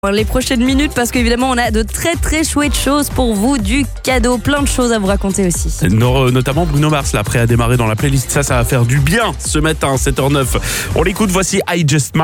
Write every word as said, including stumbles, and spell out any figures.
Les prochaines minutes, parce qu'évidemment on a de très très chouettes choses pour vous, du cadeau, plein de choses à vous raconter aussi. No- Notamment Bruno Mars, là, prêt à démarrer dans la playlist. Ça, ça va faire du bien ce matin, sept heures zéro neuf. On l'écoute, voici I Just Might.